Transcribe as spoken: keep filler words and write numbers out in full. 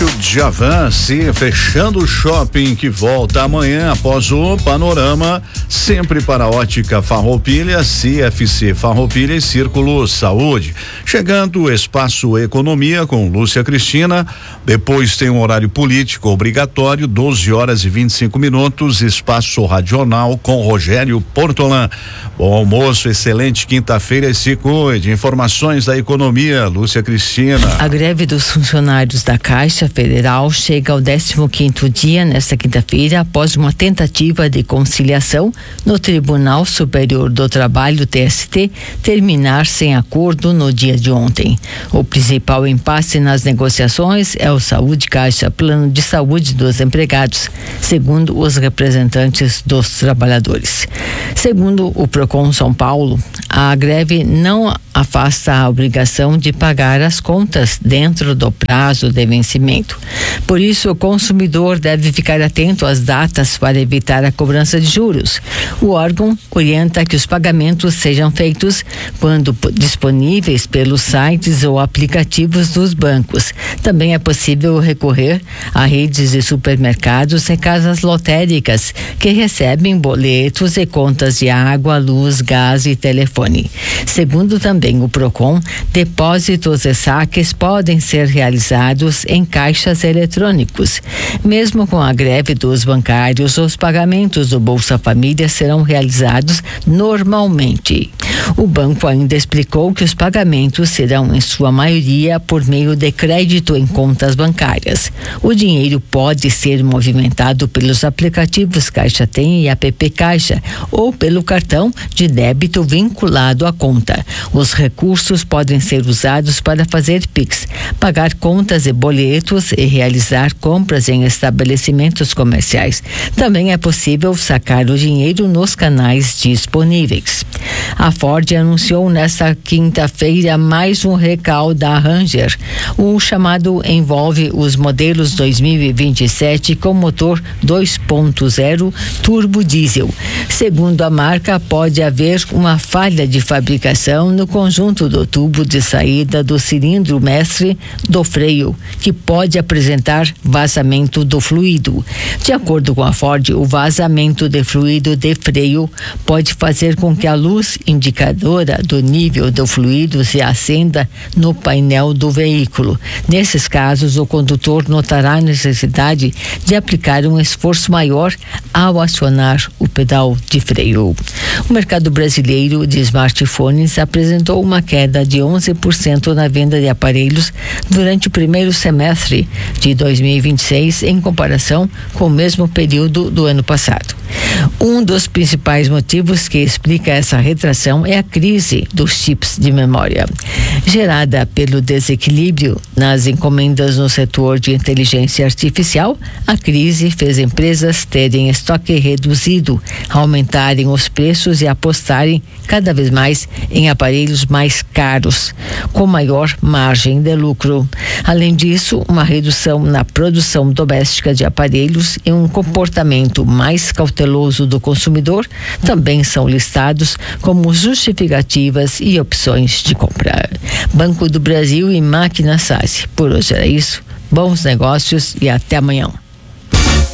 Sítio Djavan, se fechando o shopping que volta amanhã após o panorama, sempre para a Ótica Farroupilha, C F C Farroupilha e Círculo Saúde. Chegando o Espaço Economia com Lúcia Cristina, depois tem um horário político obrigatório, doze horas e vinte e cinco minutos, Espaço Radional com Rogério Portolan. Bom almoço, excelente quinta-feira e se cuide. Informações da economia, Lúcia Cristina. A greve dos funcionários da Caixa Federal chega ao décimo quinto dia nesta quinta-feira após uma tentativa de conciliação no Tribunal Superior do Trabalho, T S T, terminar sem acordo no dia de ontem. O principal impasse nas negociações é o Saúde Caixa, plano de saúde dos empregados, segundo os representantes dos trabalhadores. Segundo o Procon São Paulo, a greve não afasta a obrigação de pagar as contas dentro do prazo de vencimento. Por isso, o consumidor deve ficar atento às datas para evitar a cobrança de juros. O órgão orienta que os pagamentos sejam feitos quando disponíveis pelos sites ou aplicativos dos bancos. Também é possível recorrer a redes de supermercados e casas lotéricas que recebem boletos e contas de água, luz, gás e telefone. Segundo também o Procon, depósitos e saques podem ser realizados em caixas eletrônicos. Mesmo com a greve dos bancários, os pagamentos do Bolsa Família serão realizados normalmente. O banco ainda explicou que os pagamentos serão, em sua maioria, por meio de crédito em contas bancárias. O dinheiro pode ser movimentado pelos aplicativos Caixa Tem e App Caixa ou pelo cartão de débito vinculado à conta. Os recursos podem ser usados para fazer Pix, pagar contas e boletos e realizar compras em estabelecimentos comerciais. Também é possível sacar o dinheiro nos canais disponíveis. A Ford anunciou nesta quinta-feira mais um recall da Ranger. O chamado envolve os modelos dois mil e vinte e sete com motor dois ponto zero turbo diesel. Segundo a marca, pode haver uma falha de fabricação no conjunto do tubo de saída do cilindro mestre do freio, que pode apresentar vazamento do fluido. De acordo com a Ford, o vazamento de fluido de freio pode fazer com que a luz indicadora do nível do fluido se acenda no painel do veículo. Nesses casos, o condutor notará a necessidade de aplicar um esforço maior ao acionar o pedal de freio. O mercado brasileiro de smartphones apresentou uma queda de onze por cento na venda de aparelhos durante o primeiro semestre de dois mil e vinte e seis, em comparação com o mesmo período do ano passado. Um dos principais motivos que explica essa retração é a crise dos chips de memória. Gerada pelo desequilíbrio nas encomendas no setor de inteligência artificial, a crise fez empresas terem estoque reduzido, aumentarem os preços e apostarem cada vez mais em aparelhos mais caros, com maior margem de lucro. Além disso, uma redução na produção doméstica de aparelhos e um comportamento mais cauteloso do consumidor também são listados como justificativas e opções de compra. Banco do Brasil e Máquina Sassi. Por hoje era isso. Bons negócios e até amanhã.